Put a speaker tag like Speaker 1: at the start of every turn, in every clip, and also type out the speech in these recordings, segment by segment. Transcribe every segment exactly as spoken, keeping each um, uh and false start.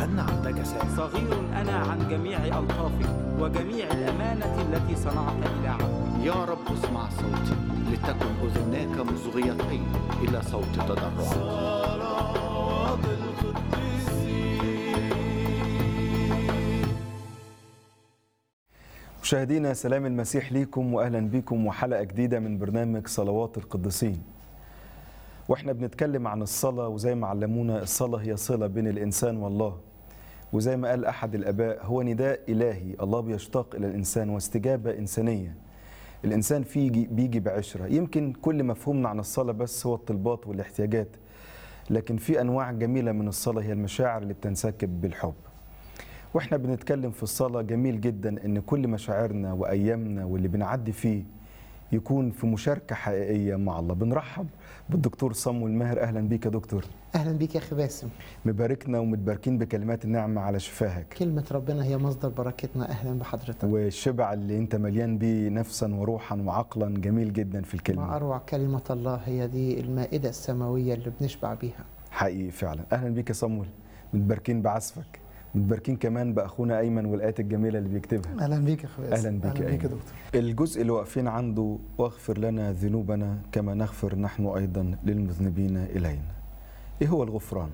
Speaker 1: غنى عن نجسات.
Speaker 2: صغير أنا عن جميع ألطافك وجميع الأمانة التي صنعت إلى عبدك.
Speaker 1: يا رب اسمع صوتي، لتكن أذناك مصغيتين إلى صوت تضرعي.
Speaker 3: صلوات القديسين.
Speaker 4: مشاهدينا سلام المسيح ليكم وأهلا بكم وحلقة جديدة من برنامج صلوات القديسين. واحنا بنتكلم عن الصلاة، وزي ما علمونا الصلاة هي صلة بين الإنسان والله، وزي ما قال أحد الآباء هو نداء إلهي، الله بيشتاق إلى الإنسان واستجابة إنسانية. الإنسان فيه بيجي بعشرة. يمكن كل مفهومنا عن الصلاة بس هو الطلبات والاحتياجات، لكن في أنواع جميلة من الصلاة هي المشاعر اللي بتنسكب بالحب. واحنا بنتكلم في الصلاة جميل جدا إن كل مشاعرنا وأيامنا واللي بنعدي فيه يكون في مشاركة حقيقية مع الله. بنرحب بالدكتور صمويل ماهر. أهلا بيك يا دكتور.
Speaker 5: أهلا بيك يا أخي باسم.
Speaker 4: مباركنا ومتباركين بكلمات النعمة على شفاهك.
Speaker 5: كلمة ربنا هي مصدر بركتنا. أهلا بحضرتك.
Speaker 4: والشبع اللي أنت مليان بيه نفسا وروحا وعقلا جميل جدا في الكلمة.
Speaker 5: ما أروع كلمة الله، هي دي المائدة السماوية اللي بنشبع بيها
Speaker 4: حقيقي فعلا. أهلا بيك يا صمويل، متباركين بعزفك، متباركين كمان بأخونا أيمن والآيات الجميلة اللي بيكتبها.
Speaker 5: أهلا بيك يا أخي باسم.
Speaker 4: أهلا بيك يا أيمن.
Speaker 5: دكتور.
Speaker 4: الجزء اللي واقفين عنده واغفر لنا ذنوبنا كما نغفر نحن أيضا للمذنبين إلينا. إيه هو الغفران؟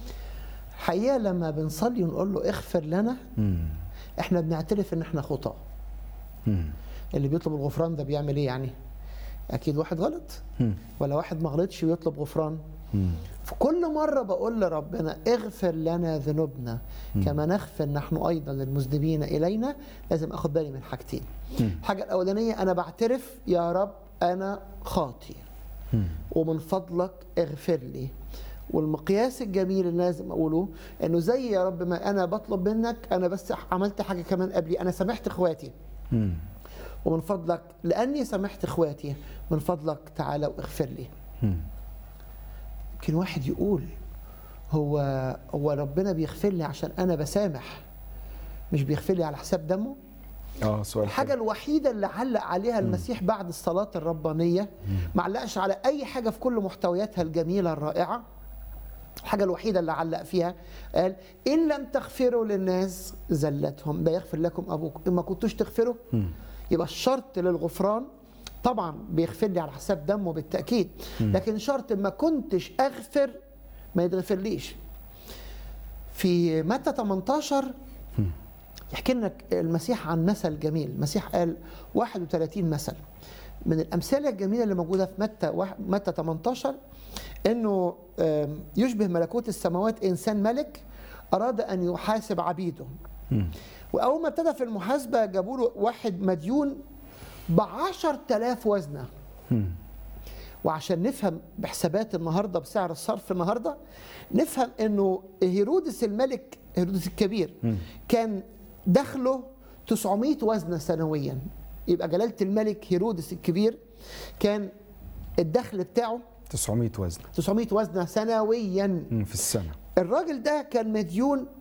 Speaker 5: الحقيقة لما بنصلي ونقول له اغفر لنا،
Speaker 4: مم.
Speaker 5: احنا بنعترف ان احنا خطاة.
Speaker 4: مم.
Speaker 5: اللي بيطلب الغفران ده بيعمل ايه يعني؟ اكيد واحد غلط،
Speaker 4: مم.
Speaker 5: ولا واحد ما غلطش ويطلب غفران.
Speaker 4: مم.
Speaker 5: في كل مرة بقول لربنا اغفر لنا ذنوبنا كما نغفر نحن أيضا للمذنبين إلينا، لازم أخد بالي من حاجتين.
Speaker 4: مم.
Speaker 5: الحاجة الأولانية أنا بعترف يا رب أنا خاطي
Speaker 4: مم.
Speaker 5: ومن فضلك اغفر لي. والمقياس الجميل اللي لازم أقوله إنه زي يا رب ما أنا بطلب منك، أنا بس عملت حاجة كمان قبلي، أنا سامحت إخواتي.
Speaker 4: مم.
Speaker 5: ومن فضلك لأني سامحت إخواتي من فضلك تعالى واغفر لي.
Speaker 4: مم.
Speaker 5: يمكن واحد يقول هو هو ربنا بيغفر لي عشان انا بسامح، مش بيغفر لي على حساب دمه؟
Speaker 4: اه سؤال.
Speaker 5: الحاجه
Speaker 4: حلو.
Speaker 5: الوحيده اللي علق عليها المسيح بعد الصلاه الربانيه، ما علقش على اي حاجه في كل محتوياتها الجميله الرائعه. الحاجه الوحيده اللي علق فيها قال ان لم تغفروا للناس زلتهم لا يغفر لكم ابوكم. ان ما كنتوش تغفروا
Speaker 4: مم.
Speaker 5: يبقى الشرط للغفران طبعا بيغفر لي على حساب دمه بالتأكيد، لكن شرط ما كنتش أغفر ما يتغفرليش. في متى ثمانية عشر يحكي لنا المسيح عن مثل جميل. المسيح قال واحد وثلاثين مثل. من الأمثلة الجميلة اللي موجودة في متى متى ثمانية عشر إنه يشبه ملكوت السماوات إنسان ملك أراد أن يحاسب عبيده، وأول ما ابتدى في المحاسبة جابوا له واحد مديون بعشر تلاف وزنة. وعشان نفهم بحسابات النهاردة بسعر الصرف النهاردة، نفهم انه هيرودس الملك، هيرودس الكبير، كان دخله تسعمائة وزنة سنويا. يبقى جلالة الملك هيرودس الكبير كان الدخل بتاعه
Speaker 4: تسعمائة وزن
Speaker 5: تسعمائة وزنة سنويا
Speaker 4: في السنة.
Speaker 5: الراجل ده كان مديون